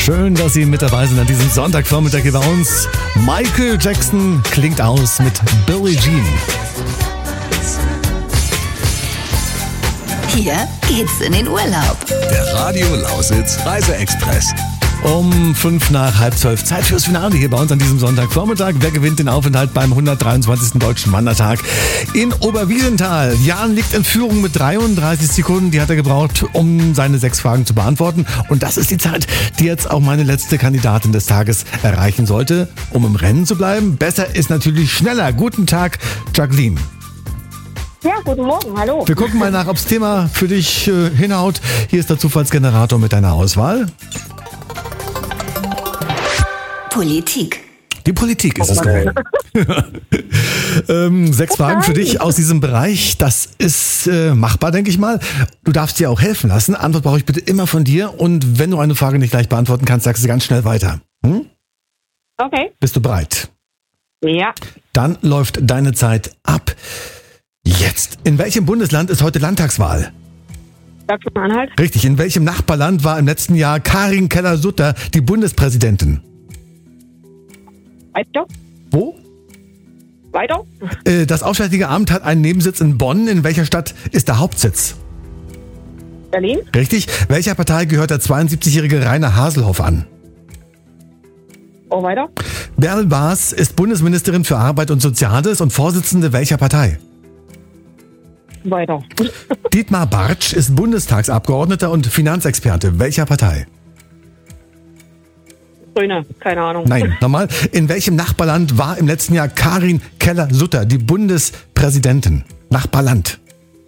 Schön, dass Sie mit dabei sind an diesem Sonntagvormittag hier bei uns. Michael Jackson klingt aus mit Billie Jean. Hier geht's in den Urlaub. Der Radio Lausitz Reise-Express. Um 11:55. Zeit fürs Finale hier bei uns an diesem Sonntagvormittag. Wer gewinnt den Aufenthalt beim 123. Deutschen Wandertag in Oberwiesenthal? Jan liegt in Führung mit 33 Sekunden. Die hat er gebraucht, um seine 6 Fragen zu beantworten. Und das ist die Zeit, die jetzt auch meine letzte Kandidatin des Tages erreichen sollte, um im Rennen zu bleiben. Besser ist natürlich schneller. Guten Tag, Jacqueline. Ja, guten Morgen, hallo. Wir gucken mal nach, ob das Thema für dich hinhaut. Hier ist der Zufallsgenerator mit deiner Auswahl. Politik. Die Politik ist es geworden. 6 Fragen für dich aus diesem Bereich. Das ist machbar, denke ich mal. Du darfst dir auch helfen lassen. Antwort brauche ich bitte immer von dir. Und wenn du eine Frage nicht gleich beantworten kannst, sagst du ganz schnell weiter. Okay. Bist du bereit? Ja. Dann läuft deine Zeit ab. Jetzt. In welchem Bundesland ist heute Landtagswahl? Sachsen-Anhalt. Richtig. In welchem Nachbarland war im letzten Jahr Karin Keller-Sutter die Bundespräsidentin? Weiter. Wo? Weiter. Das Auswärtige Amt hat einen Nebensitz in Bonn. In welcher Stadt ist der Hauptsitz? Berlin. Richtig. Welcher Partei gehört der 72-jährige Rainer Haselhoff an? Oh, weiter. Bärbel Baas ist Bundesministerin für Arbeit und Soziales und Vorsitzende welcher Partei? Weiter. Dietmar Bartsch ist Bundestagsabgeordneter und Finanzexperte welcher Partei? Grüne, keine Ahnung. Nein, nochmal. In welchem Nachbarland war im letzten Jahr Karin Keller-Sutter die Bundespräsidentin? Nachbarland.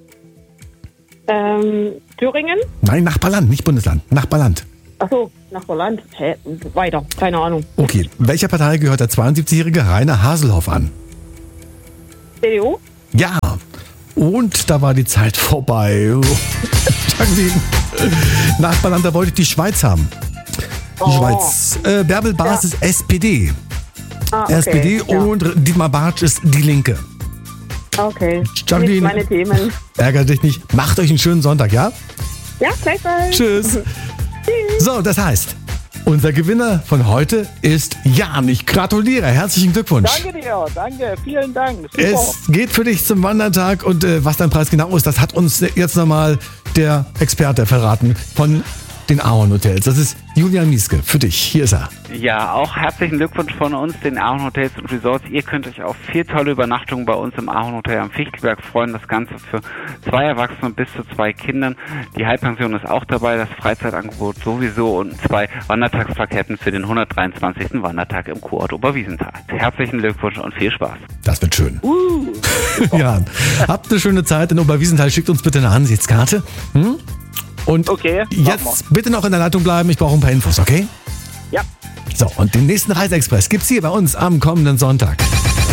Thüringen. Nein, Nachbarland, nicht Bundesland. Nachbarland. Achso, Nachbarland. Hä? Weiter, keine Ahnung. Okay. Welcher Partei gehört der 72-jährige Rainer Haselhoff an? CDU. Ja. Und da war die Zeit vorbei. Jacqueline. Nachbarland, da wollte ich die Schweiz haben. Die Schweiz. Bärbel Baas ist SPD. Okay. SPD ja. und Dietmar Bartsch ist die Linke. Okay. Jacqueline. Nicht meine Themen. Ärgert dich nicht. Macht euch einen schönen Sonntag, ja? Ja, gleichfalls. Tschüss. So, das heißt, unser Gewinner von heute ist Jan. Ich gratuliere. Herzlichen Glückwunsch. Danke dir, danke, vielen Dank. Super. Es geht für dich zum Wandertag und was dein Preis genau ist, das hat uns jetzt nochmal der Experte verraten von den Ahorn Hotels. Das ist Julian Mieske. Für dich. Hier ist er. Ja, auch herzlichen Glückwunsch von uns, den Ahorn Hotels und Resorts. Ihr könnt euch auf 4 tolle Übernachtungen bei uns im Ahorn Hotel am Fichtelberg freuen. Das Ganze für 2 Erwachsene bis zu 2 Kindern. Die Halbpension ist auch dabei, das Freizeitangebot sowieso und 2 Wandertagsplaketten für den 123. Wandertag im Kurort Oberwiesenthal. Herzlichen Glückwunsch und viel Spaß. Das wird schön. Ja, habt eine schöne Zeit in Oberwiesenthal. Schickt uns bitte eine Ansichtskarte. Und Okay, jetzt bitte noch in der Leitung bleiben. Ich brauche ein paar Infos, okay? Ja. So, und den nächsten Reise-Express gibt's hier bei uns am kommenden Sonntag.